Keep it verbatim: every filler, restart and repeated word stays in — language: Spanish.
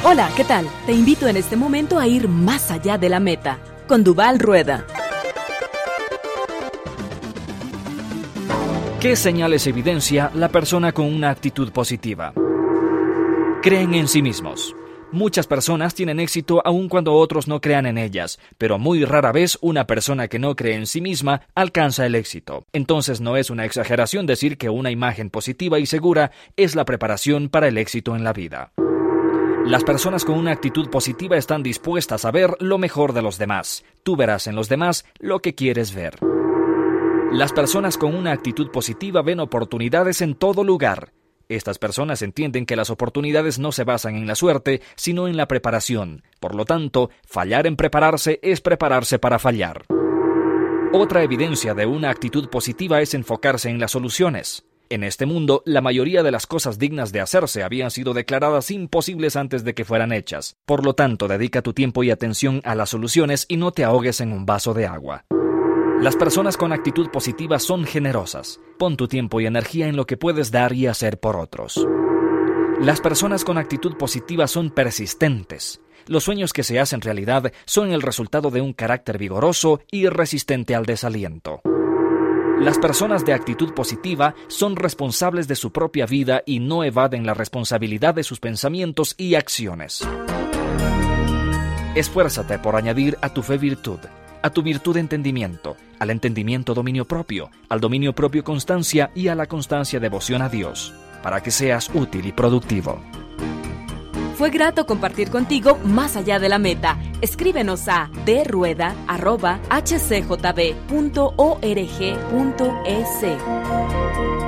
Hola, ¿qué tal? Te invito en este momento a ir más allá de la meta, con Duval Rueda. ¿Qué señales evidencia la persona con una actitud positiva? Creen en sí mismos. Muchas personas tienen éxito aun cuando otros no crean en ellas, pero muy rara vez una persona que no cree en sí misma alcanza el éxito. Entonces no es una exageración decir que una imagen positiva y segura es la preparación para el éxito en la vida. Las personas con una actitud positiva están dispuestas a ver lo mejor de los demás. Tú verás en los demás lo que quieres ver. Las personas con una actitud positiva ven oportunidades en todo lugar. Estas personas entienden que las oportunidades no se basan en la suerte, sino en la preparación. Por lo tanto, fallar en prepararse es prepararse para fallar. Otra evidencia de una actitud positiva es enfocarse en las soluciones. En este mundo, la mayoría de las cosas dignas de hacerse habían sido declaradas imposibles antes de que fueran hechas. Por lo tanto, dedica tu tiempo y atención a las soluciones y no te ahogues en un vaso de agua. Las personas con actitud positiva son generosas. Pon tu tiempo y energía en lo que puedes dar y hacer por otros. Las personas con actitud positiva son persistentes. Los sueños que se hacen realidad son el resultado de un carácter vigoroso y resistente al desaliento. Las personas de actitud positiva son responsables de su propia vida y no evaden la responsabilidad de sus pensamientos y acciones. Esfuérzate por añadir a tu fe virtud, a tu virtud entendimiento, al entendimiento dominio propio, al dominio propio constancia y a la constancia devoción a Dios, para que seas útil y productivo. Fue grato compartir contigo más allá de la meta. Escríbenos a d rueda arroba h c j b punto org punto e s.